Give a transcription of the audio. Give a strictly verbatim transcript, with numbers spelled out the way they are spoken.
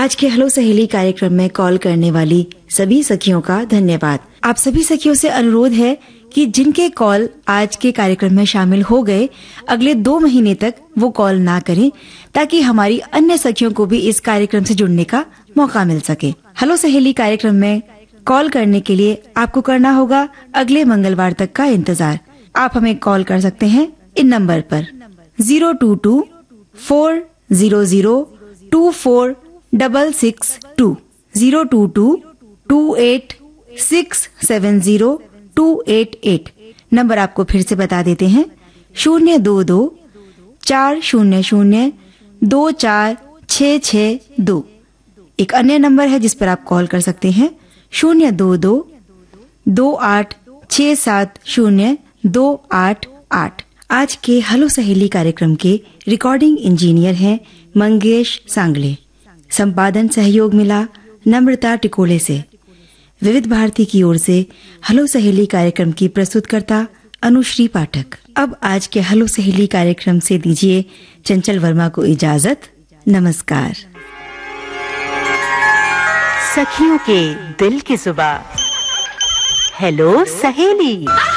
आज के हेलो सहेली कार्यक्रम में कॉल करने वाली सभी सखियों का धन्यवाद। आप सभी सखियों से अनुरोध है कि जिनके कॉल आज के कार्यक्रम में शामिल हो गए, अगले दो महीने तक वो कॉल ना करें, ताकि हमारी अन्य सखियों को भी इस कार्यक्रम से जुड़ने का मौका मिल सके। हेलो सहेली कार्यक्रम में कॉल करने के लिए आपको करना होगा अगले मंगलवार तक का इंतजार। आप हमें कॉल कर सकते हैं इन नंबर पर zero two two four zero zero two four double six two zero two two two at six seven zero two at at. Number आपको फिर से बता देते हैं शून्य दो दो चार शून्य शून्य दो चार छ छ दो। एक अन्य नंबर है जिस पर आप कॉल कर सकते हैं शून्य दो दो दो आठ छ सात शून्य दो आठ आठ। आज के हेलो सहेली कार्यक्रम के रिकॉर्डिंग इंजीनियर हैं मंगेश सांगले। संपादन सहयोग मिला नम्रता टिकोले से। विविध भारती की ओर से हेलो सहेली कार्यक्रम की प्रस्तुतकर्ता अनुश्री पाठक। अब आज के हेलो सहेली कार्यक्रम से दीजिए चंचल वर्मा को इजाजत। नमस्कार। सखियों के दिल की जुबान हेलो सहेली।